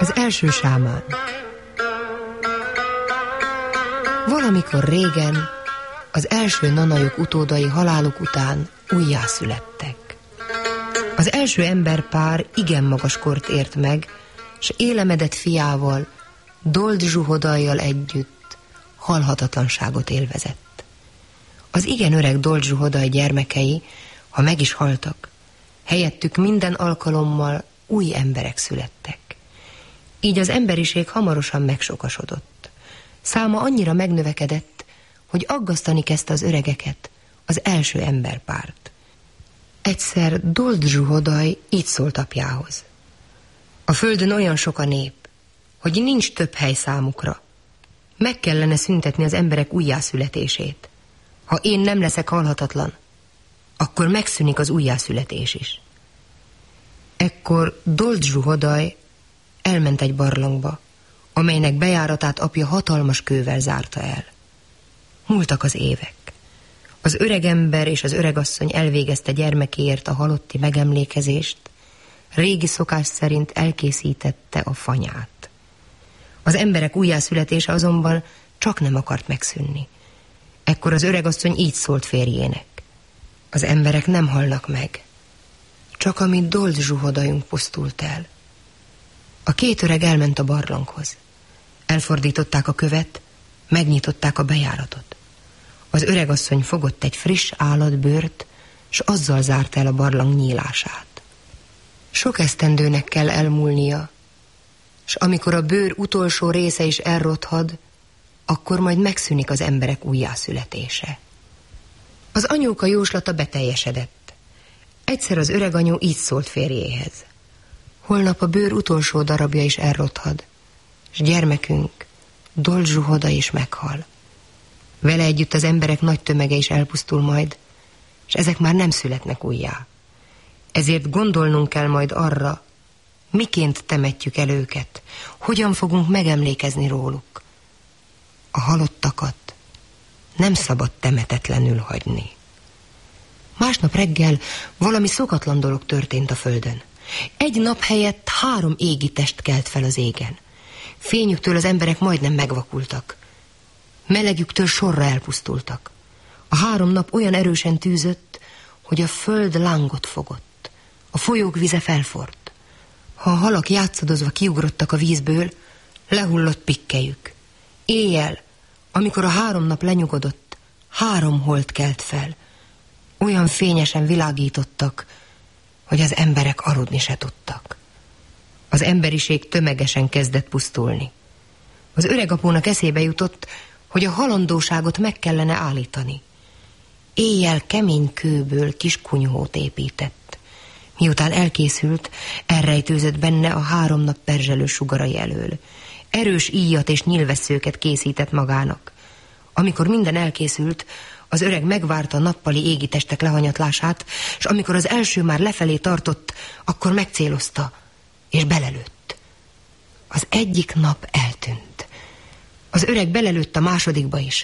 Az első sámán. Valamikor régen az első nanajok utódai haláluk után újjászülettek. Az első emberpár igen magas kort ért meg, s élemedett fiával, Dold-Zsuhodajjal együtt halhatatlanságot élvezett. Az igen öreg Dold-Zsuhodaj gyermekei, ha meg is haltak, helyettük minden alkalommal új emberek születtek. Így az emberiség hamarosan megsokasodott. Száma annyira megnövekedett, hogy aggasztani kezdte az öregeket az első emberpárt. Egyszer Dold-Zsuhodaj így szólt apjához: a földön olyan sok a nép, hogy nincs több hely számukra. Meg kellene szüntetni az emberek újjászületését. Ha én nem leszek halhatatlan, akkor megszűnik az újjászületés is. Ekkor Dold-Zsuhodaj elment egy barlangba, amelynek bejáratát apja hatalmas kővel zárta el. Múltak az évek. Az öregember és az öregasszony elvégezte gyermekéért a halotti megemlékezést, régi szokás szerint elkészítette a fanyát. Az emberek újjászületése azonban csak nem akart megszűnni. Ekkor az öregasszony így szólt férjének: az emberek nem halnak meg, csak amit Dold-Zsuhodajunk pusztult el. A két öreg elment a barlanghoz. Elfordították a követ, megnyitották a bejáratot. Az öregasszony fogott egy friss állatbőrt, s azzal zárta el a barlang nyílását. Sok esztendőnek kell elmúlnia, s amikor a bőr utolsó része is elrothad, akkor majd megszűnik az emberek újjászületése. Az anyóka jóslata beteljesedett. Egyszer az öreganyó így szólt férjéhez: holnap a bőr utolsó darabja is elrothad, s gyermekünk, Dold-Zsuhodaj is meghal. Vele együtt az emberek nagy tömege is elpusztul majd, és ezek már nem születnek újjá. Ezért gondolnunk kell majd arra, miként temetjük el őket, hogyan fogunk megemlékezni róluk. A halottakat nem szabad temetetlenül hagyni. Másnap reggel valami szokatlan dolog történt a földön. Egy nap helyett 3 égi test kelt fel az égen. Fényüktől az emberek majdnem megvakultak. Melegüktől sorra elpusztultak. A 3 nap olyan erősen tűzött, hogy a föld lángot fogott. A folyók vize felforrt. Ha a halak játszadozva kiugrottak a vízből, lehullott pikkelyük. Éjjel, amikor a 3 nap lenyugodott, 3 hold kelt fel. Olyan fényesen világítottak, hogy az emberek aludni se tudtak. Az emberiség tömegesen kezdett pusztulni. Az öregapónak eszébe jutott, hogy a halandóságot meg kellene állítani. Éjjel kemény kőből kis kunyhót épített. Miután elkészült, elrejtőzött benne a 3 nap perzselő sugarai elől. Erős íjat és nyilvesszőket készített magának. Amikor minden elkészült, az öreg megvárta a nappali égitestek lehanyatlását, és amikor az első már lefelé tartott, akkor megcélozta, és belelőtt. Az egyik nap eltűnt. Az öreg belelőtt a másodikba is.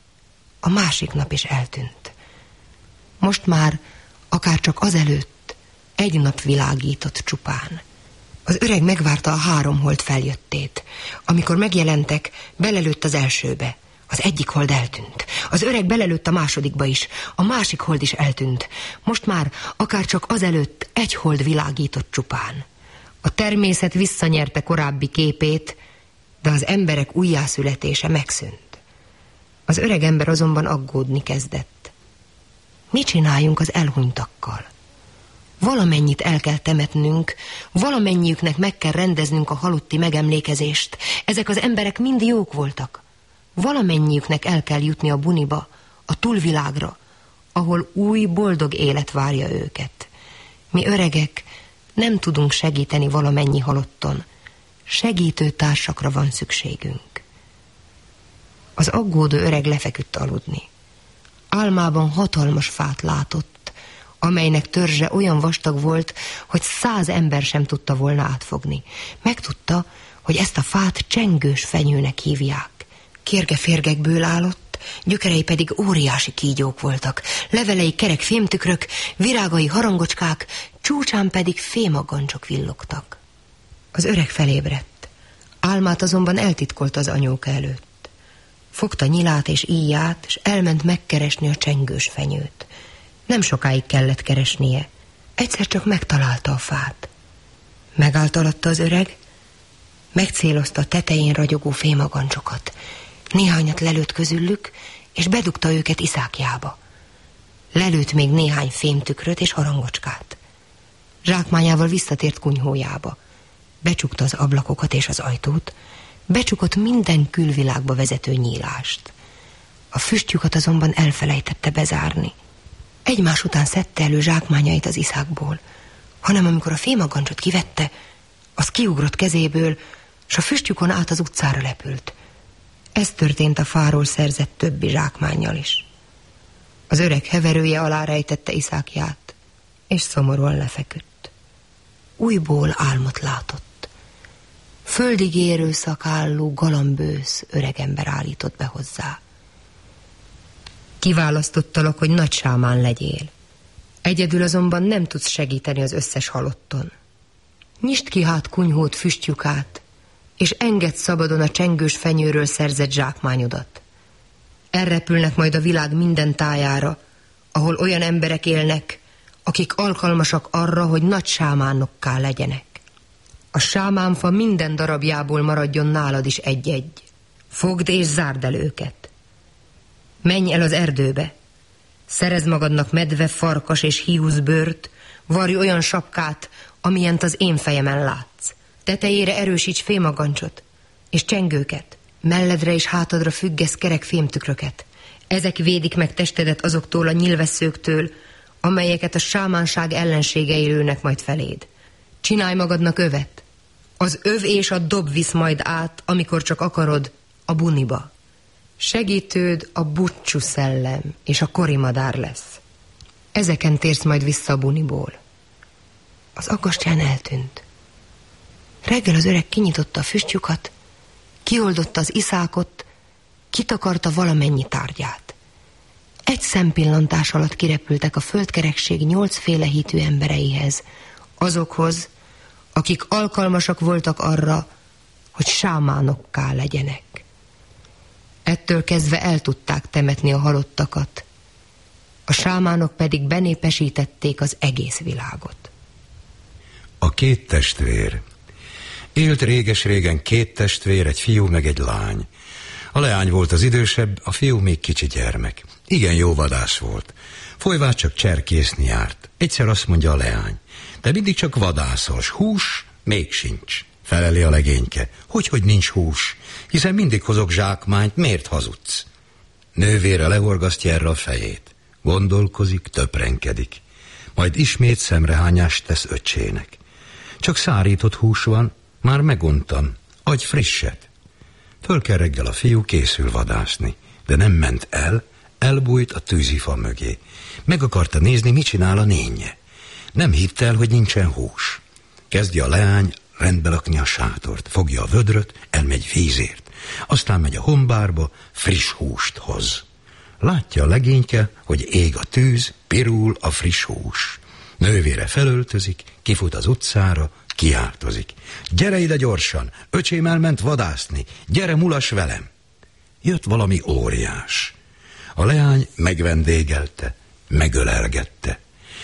A másik nap is eltűnt. Most már akárcsak azelőtt egy nap világított csupán. Az öreg megvárta a 3 hold feljöttét. Amikor megjelentek, belelőtt az elsőbe. Az egyik hold eltűnt. Az öreg belelőtt a másodikba is. A másik hold is eltűnt. Most már akárcsak azelőtt egy hold világított csupán. A természet visszanyerte korábbi képét, de az emberek újjászületése megszűnt. Az öreg ember azonban aggódni kezdett. Mit csináljunk az elhunytakkal? Valamennyit el kell temetnünk, valamennyiüknek meg kell rendeznünk a halotti megemlékezést. Ezek az emberek mind jók voltak. Valamennyiüknek el kell jutni a buniba, a túlvilágra, ahol új, boldog élet várja őket. Mi öregek nem tudunk segíteni valamennyi halotton. Segítő társakra van szükségünk. Az aggódó öreg lefeküdt aludni. Álmában hatalmas fát látott, amelynek törzse olyan vastag volt, hogy 100 ember sem tudta volna átfogni. Megtudta, hogy ezt a fát csengős fenyőnek hívják. Kérge-férgekből állott, gyökerei pedig óriási kígyók voltak, levelei kerek fémtükrök, virágai harangocskák, csúcsán pedig fémaggancsok villogtak. Az öreg felébredt. Álmát azonban eltitkolta az anyóka előtt. Fogta nyilát és íját, és elment megkeresni a csengős fenyőt. Nem sokáig kellett keresnie. Egyszer csak megtalálta a fát. Megállt alatta az öreg, megcélozta a tetején ragyogó fémagancsokat. Néhányat lelőtt közülük, és bedugta őket iszákjába. Lelőtt még néhány fémtükröt és harangocskát. Zsákmányával visszatért kunyhójába. Becsukta az ablakokat és az ajtót, becsukott minden külvilágba vezető nyílást. A füstjukat azonban elfelejtette bezárni. Egymás után szedte elő zsákmányait az iszákból, hanem amikor a fémagancsot kivette, az kiugrott kezéből, s a füstjukon át az utcára repült. Ez történt a fáról szerzett többi zsákmánnyal is. Az öreg heverője alá rejtette iszákját, és szomorúan lefeküdt. Újból álmot látott. Földig érő szakállú, galambősz öregember állított be hozzá. Kiválasztottalak, hogy nagy sámán legyél. Egyedül azonban nem tudsz segíteni az összes halotton. Nyisd ki hát kunyhód füstjukát, és engedd szabadon a csengős fenyőről szerzett zsákmányodat. Elrepülnek majd a világ minden tájára, ahol olyan emberek élnek, akik alkalmasak arra, hogy nagy sámánokká legyenek. A sámánfa minden darabjából maradjon nálad is egy-egy. Fogd és zárd el őket. Menj el az erdőbe. Szerezd magadnak medve, farkas és hiúzbőrt, varj olyan sapkát, amilyent az én fejemen látsz. Tetejére erősíts fémagancsot, és csengőket. Melledre és hátadra függesz kerek fémtükröket. Ezek védik meg testedet azoktól a nyilvesszőktől, amelyeket a sámánság ellenségei lőnek majd feléd. Csinálj magadnak övet. Az öv és a dob visz majd át, amikor csak akarod, a buniba. Segítőd a búcsú szellem és a korimadár lesz. Ezeken térsz majd vissza a buniból. Az aggastyán eltűnt. Reggel az öreg kinyitotta a füstjukat, kioldotta az iszákot, kitakarta valamennyi tárgyát. Egy szempillantás alatt kirepültek a földkerekség 8 féle hitű embereihez, azokhoz, akik alkalmasak voltak arra, hogy sámánokká legyenek. Ettől kezdve el tudták temetni a halottakat, a sámánok pedig benépesítették az egész világot. A 2 testvér. Élt réges-régen 2 testvér, egy fiú meg egy lány. A leány volt az idősebb, a fiú még kicsi gyermek. Igen jó vadász volt. Folyván csak cserkészni járt. Egyszer azt mondja a leány: de mindig csak vadászol, s hús még sincs. Feleli a legényke: hogy nincs hús, hiszen mindig hozok zsákmányt, miért hazudsz? Nővére lehorgasztja erre a fejét. Gondolkozik, töprenkedik. Majd ismét szemrehányást tesz öccsének. Csak szárított hús van, már meguntam, adj frisset. Föl kell reggel a fiú, készül vadászni, de nem ment el, elbújt a tűzifa mögé. Meg akarta nézni, mit csinál a nénye. Nem hitte el, hogy nincsen hús. Kezdje a leány rendbe lakni a sátort, fogja a vödröt, elmegy vízért. Aztán megy a hombárba, friss húst hoz. Látja a legényke, hogy ég a tűz, pirul a friss hús. Nővére felöltözik, kifut az utcára, kiáltozik: gyere ide gyorsan, öcsém elment vadászni, gyere, mulas velem. Jött valami óriás. A leány megvendégelte, megölelgette.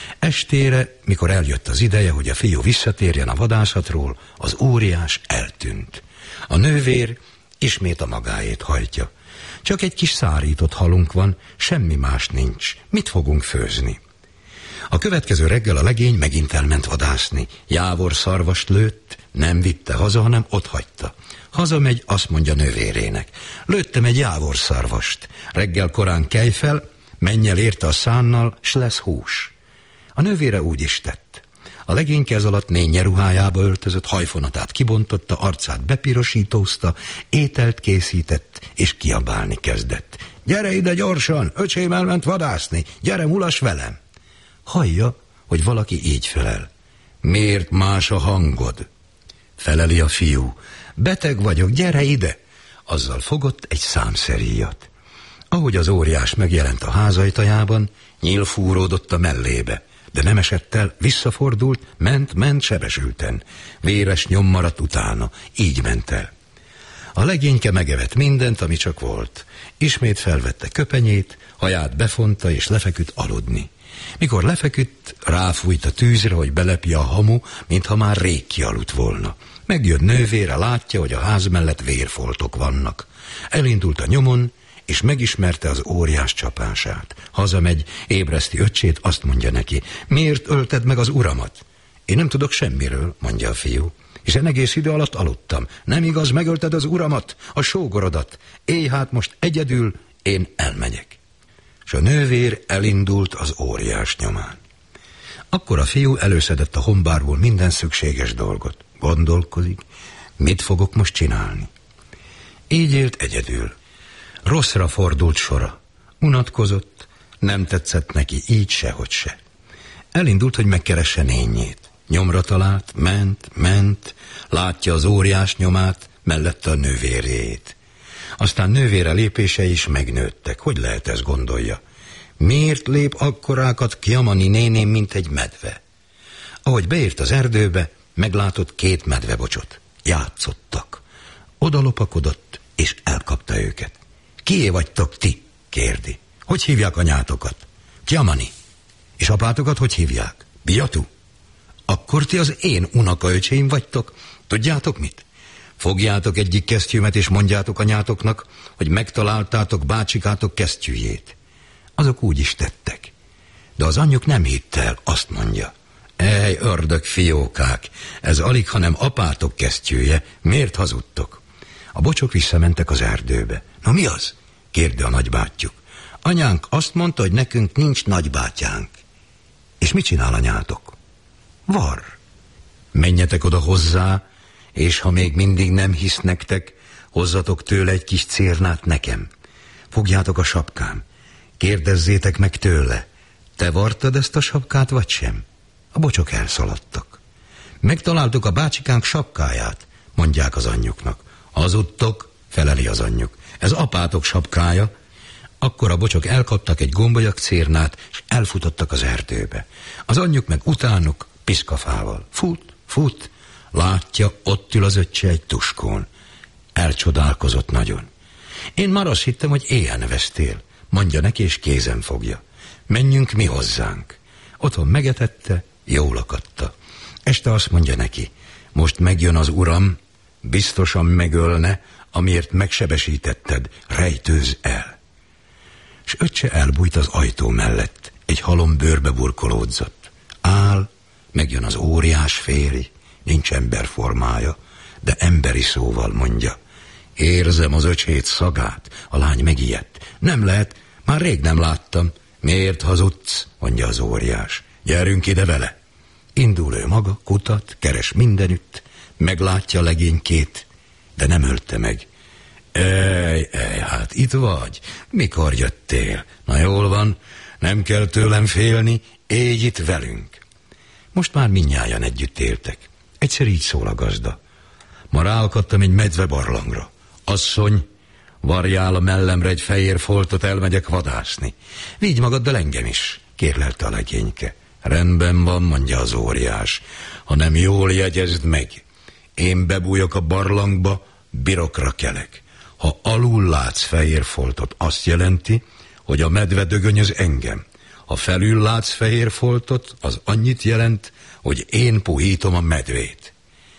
Estére, mikor eljött az ideje, hogy a fiú visszatérjen a vadászatról, az óriás eltűnt. A nővér ismét a magáét hajtja. Csak egy kis szárított halunk van, semmi más nincs. Mit fogunk főzni? A következő reggel a legény megint elment vadászni. Jávor szarvast lőtt, nem vitte haza, hanem otthagyta. Hazamegy, azt mondja nővérének: lőttem egy jávor szarvast. Reggel korán kelj fel, menj el érte a szánnal, s lesz hús. A nővére úgy is tett. A legényke ez alatt nénye ruhájába öltözött, hajfonatát kibontotta, arcát bepirosítózta, ételt készített, és kiabálni kezdett: gyere ide gyorsan, öcsém elment vadászni, gyere, mulas velem. Hallja, hogy valaki így felel: miért más a hangod? Feleli a fiú: beteg vagyok, gyere ide. Azzal fogott egy számszeríjat. Ahogy az óriás megjelent a házajtajában, nyíl fúródott a mellébe, de nem esett el, visszafordult, ment sebesülten. Véres nyom maradt utána, így ment el. A legényke megevett mindent, ami csak volt. Ismét felvette köpenyét, haját befonta és lefeküdt aludni. Mikor lefeküdt, ráfújt a tűzre, hogy belepje a hamu, mintha már rég kialudt volna. Megjött nővére, látja, hogy a ház mellett vérfoltok vannak. Elindult a nyomon, és megismerte az óriás csapását. Hazamegy, ébreszti öccsét, azt mondja neki: miért ölted meg az uramat? Én nem tudok semmiről, mondja a fiú. Hiszen egész idő alatt aludtam. Nem igaz, megölted az uramat, a sógorodat. Élj hát most egyedül, én elmegyek. És a nővér elindult az óriás nyomán. Akkor a fiú előszedett a hombárból minden szükséges dolgot. Gondolkodik, mit fogok most csinálni? Így élt egyedül. Rosszra fordult sora. Unatkozott, nem tetszett neki így sehogy se. Elindult, hogy megkeresse nényét. Nyomra talált, ment, látja az óriás nyomát, mellette a nővérjét. Aztán nővére lépései is megnőttek. Hogy lehet ez, gondolja? Miért lép akkorákat Kiamani néném, mint egy medve? Ahogy beért az erdőbe, meglátott 2 medvebocsot. Játszottak. Oda lopakodott, és elkapta őket. Kié vagytok ti? Kérdi. Hogy hívják anyátokat? Kiamani. És apátokat hogy hívják? Biatu. Akkor ti az én unokaöcseim vagytok. Tudjátok mit? Fogjátok egyik kesztyűmet, és mondjátok anyátoknak, hogy megtaláltátok bácsikátok kesztyűjét. Azok úgy is tettek. De az anyjuk nem hitt el, azt mondja: ej, ördög fiókák, ez alig, hanem apátok kesztyűje, miért hazudtok? A bocsok visszamentek az erdőbe. Na mi az? Kérde a nagybátyjuk. Anyánk azt mondta, hogy nekünk nincs nagybátyánk. És mit csinál anyátok? Var. Menjetek oda hozzá, és ha még mindig nem hisz nektek, hozzatok tőle egy kis cérnát nekem. Fogjátok a sapkám, kérdezzétek meg tőle: te vartad ezt a sapkát, vagy sem? A bocsok elszaladtak. Megtaláltuk a bácsikánk sapkáját, mondják az anyjuknak. Hazudtok, feleli az anyjuk. Ez apátok sapkája. Akkor a bocsok elkaptak egy gombolyak cérnát, és elfutottak az erdőbe. Az anyjuk meg utánuk piszkafával. Fut, látja, ott ül az öccse egy tuskón. Elcsodálkozott nagyon. Én már azt hittem, hogy éhen vesztél, mondja neki, és kézen fogja. Menjünk mi hozzánk. Otthon megetette, jól akatta. Este azt mondja neki: most megjön az uram, biztosan megölne, amiért megsebesítetted, rejtőzz el. S öccse elbújt az ajtó mellett, egy halom bőrbe burkolódzott. Áll, megjön az óriás férj, nincs emberformája, de emberi szóval mondja: érzem az öcsét szagát. A lány megijedt. Nem lehet, már rég nem láttam. Miért hazudsz? Mondja az óriás. Gyerünk ide vele. Indul ő maga, kutat, keres mindenütt, meglátja a legénykét, de nem ölte meg. Ej, hát itt vagy. Mikor jöttél? Na jól van, nem kell tőlem félni, élj itt velünk. Most már mindnyájan együtt éltek. Egyszer így szól a gazda: ma ráakadtam egy medve barlangra. Asszony, varjál a mellemre egy fehér foltot, elmegyek vadászni. Vigy magaddal engem is, kérlelte a legényke. Rendben van, mondja az óriás, hanem jól jegyezd meg. Én bebújok a barlangba, birokra kelek. Ha alul látsz fehér foltot, azt jelenti, hogy a medve dögönyöz engem. Ha felül látsz fehér foltot, az annyit jelent, hogy én puhítom a medvét.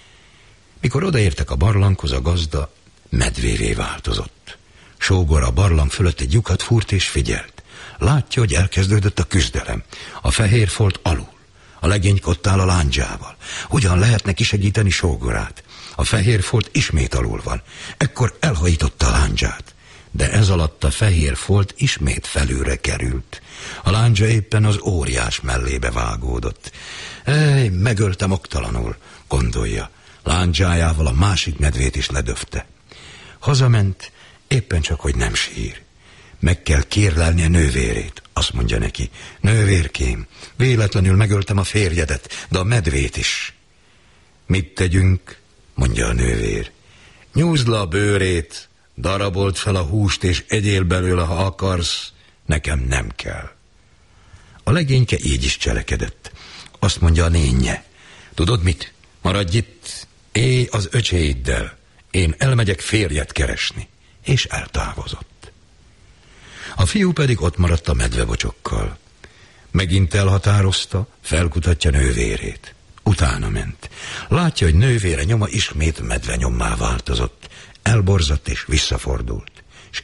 Mikor odaértek a barlanghoz, a gazda medvévé változott. Sógor a barlang fölött egy lyukat fúrt és figyelt. Látja, hogy elkezdődött a küzdelem. A fehér folt alul. A legény ott áll a lándzsával. Hogyan lehetne kisegíteni sógorát? A fehér folt ismét alul van. Ekkor elhajította a lándzsát. De ez alatt a fehér folt ismét felülre került. A lándzsa éppen az óriás mellébe vágódott. Ej, megöltem oktalanul, gondolja. Lándzsájával a másik medvét is ledöfte. Hazament, éppen csak, hogy nem sír. Meg kell kérlelni a nővérét. Azt mondja neki: nővérkém, véletlenül megöltem a férjedet, de a medvét is. Mit tegyünk? Mondja a nővér. Nyúzd le a bőrét, darabold fel a húst, és egyél belőle, ha akarsz, nekem nem kell. A legényke így is cselekedett. Azt mondja a nénje: tudod mit? Maradj itt, élj az öcséiddel. én elmegyek férjet keresni. És eltávozott. A fiú pedig ott maradt a medvebocsokkal. Megint elhatározta, felkutatja nővérét. Utána ment. Látja, hogy nővére nyoma ismét medvenyommá változott. Elborzott és visszafordult. És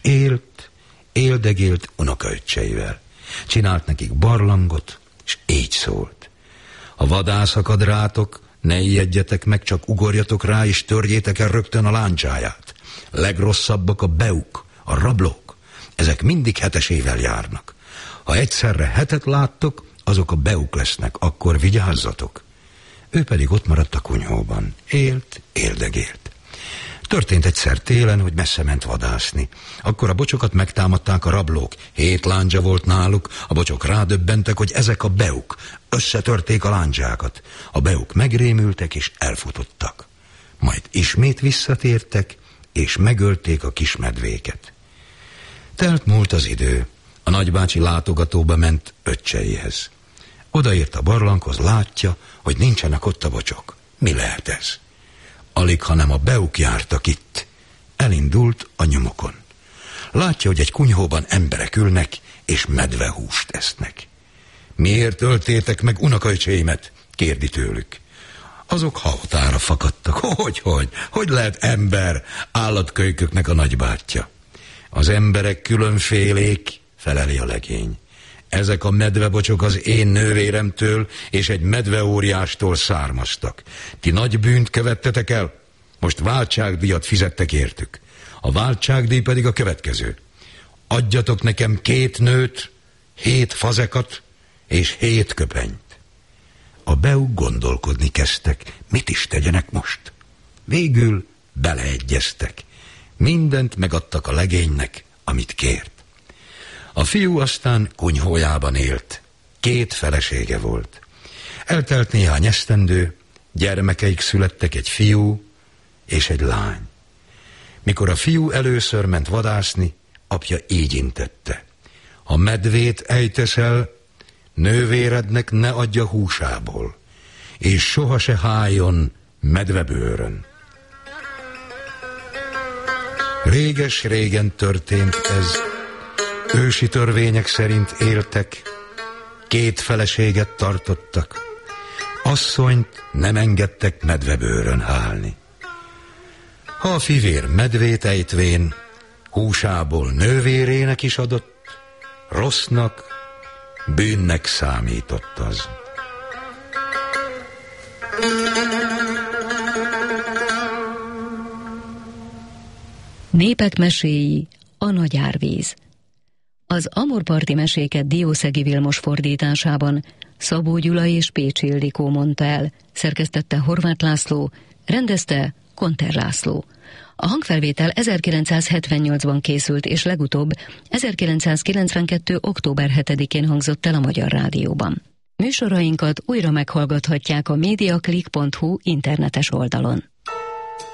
éldegélt unokaöccseivel. Csinált nekik barlangot, és így szólt. Ha vadász akad rátok, ne ijedjetek meg, csak ugorjatok rá, és törjétek el rögtön a láncsáját. Legrosszabbak a beuk, a rablók. Ezek mindig hetesével járnak. Ha egyszerre hetet láttok, azok a beuk lesznek, akkor vigyázzatok. Ő pedig ott maradt a kunyhóban. Éldegélt. Történt egyszer télen, hogy messze ment vadászni. Akkor a bocsokat megtámadták a rablók. 7 láncsa volt náluk, a bocsok rádöbbentek, hogy ezek a beuk. Összetörték a láncsákat. A beuk megrémültek és elfutottak. Majd ismét visszatértek, és megölték a kismedvéket. Telt múlt az idő. A nagybácsi látogatóba ment öccseihez. Odaért a barlanghoz, látja, hogy nincsenek ott a bocsok. Mi lehet ez? Alig, hanem a beuk jártak itt. Elindult a nyomokon. Látja, hogy egy kunyhóban emberek ülnek, és medvehúst esznek. Miért öltétek meg unokaöcséimet? Kérdi tőlük. Azok hautára fakadtak. Hogy lehet ember állatkölyköknek a nagybátyja? Az emberek különfélék, feleli a legény. Ezek a medvebocsok az én nővéremtől és egy medveóriástól származtak. Ti nagy bűnt követtetek el, most váltságdíjat fizettek értük. A váltságdíj pedig a következő. Adjatok nekem 2 nőt, 7 fazekat és 7 köpenyt. A beuk gondolkodni kezdtek, mit is tegyenek most. Végül beleegyeztek. Mindent megadtak a legénynek, amit kért. A fiú aztán kunyhójában élt. 2 felesége volt. Eltelt néhány esztendő, gyermekeik születtek, egy fiú és egy lány. Mikor a fiú először ment vadászni, apja így intette. Ha medvét ejteszel, nővérednek ne adja húsából, és soha se háljon medvebőrön. Réges-régen történt ez. Ősi törvények szerint éltek, 2 feleséget tartottak, asszonyt nem engedtek medvebőrön hálni. Ha a fivér medvét ejtvén húsából nővérének is adott, rossznak, bűnnek számított az. Népek meséi, a nagy árvíz. Az Amorparti meséket Diószegi Vilmos fordításában Szabó Gyula és Pécs Ildikó mondta el, szerkesztette Horváth László, rendezte Konter László. A hangfelvétel 1978-ban készült, és legutóbb 1992. október 7-én hangzott el a Magyar Rádióban. Műsorainkat újra meghallgathatják a mediaclick.hu internetes oldalon.